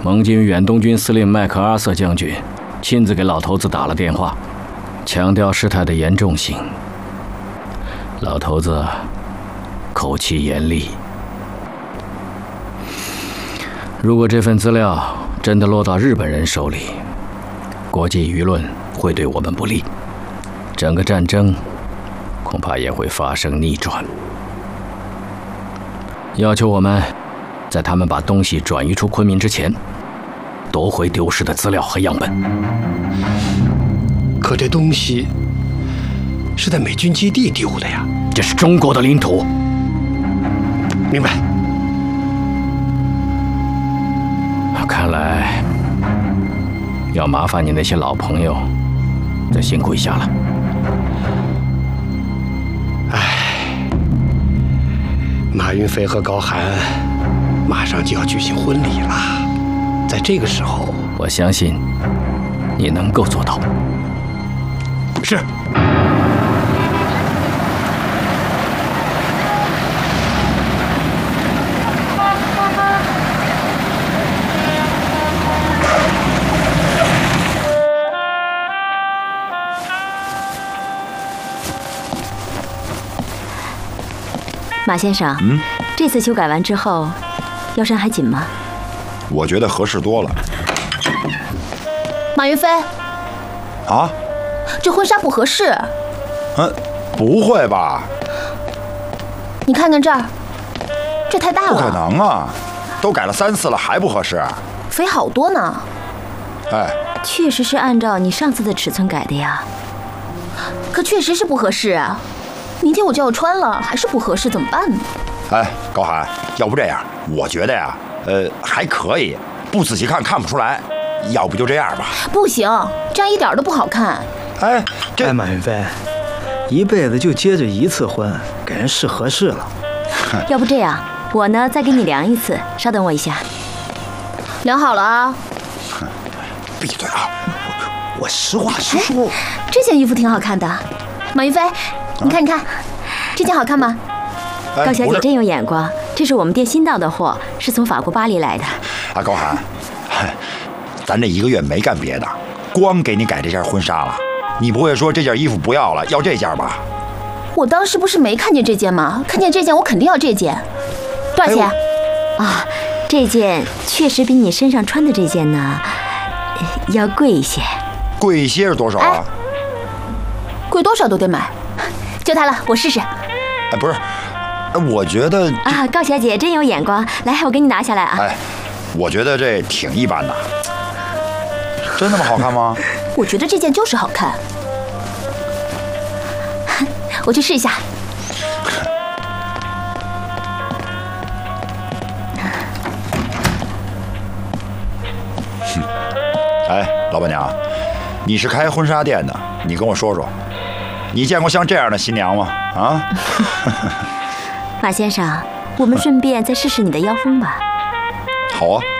盟军远东军司令麦克阿瑟将军亲自给老头子打了电话，强调事态的严重性。老头子口气严厉。如果这份资料真的落到日本人手里，国际舆论会对我们不利，整个战争恐怕也会发生逆转。要求我们在他们把东西转移出昆明之前，夺回丢失的资料和样本。 可这东西是在美军基地丢的呀， 这是中国的领土。 明白。 看来要麻烦你那些老朋友再辛苦一下了。 马云飞和高寒马上就要举行婚礼了，在这个时候， 我相信你能够做到。 是。 马先生，这次修改完之后，腰衫还紧吗？ 我觉得合适多了。 马云飞， 啊？ 这婚纱不合适。 不会吧？ 你看看这儿，这太大了。 不可能啊！都改了3次了，还不合适？ 肥好多呢。 哎， 确实是按照你上次的尺寸改的呀。 可确实是不合适啊。明天我就要穿了，还是不合适，怎么办呢？ 哎，高寒，要不这样，我觉得呀，还可以，不仔细看看不出来，要不就这样吧。 不行，这样一点都不好看。 哎， 马云飞，一辈子就结这一次婚，给人试合适了。 要不这样，我呢再给你量一次，稍等我一下。 量好了啊。 闭嘴啊！我实话实说。 这件衣服挺好看的，马云飞。你看，你看，这件好看吗？ 高小姐真有眼光，这是我们店新到的货，是从法国巴黎来的。 高寒，咱这1个月没干别的，光给你改这件婚纱了。你不会说这件衣服不要了，要这件吧？ 我当时不是没看见这件吗？看见这件，我肯定要这件。多少钱？ 啊，这件确实比你身上穿的这件呢，要贵一些。 贵一些是多少啊？ 贵多少都得买。就它了，我试试。 不是，我觉得啊，高小姐真有眼光，来，我给你拿下来啊。 我觉得这挺一般的。真那么好看吗？ 我觉得这件就是好看。我去试一下。 老板娘，你是开婚纱店的，你跟我说说。你见过像这样的新娘吗？啊， 马先生，我们顺便再试试你的腰封吧。 好啊。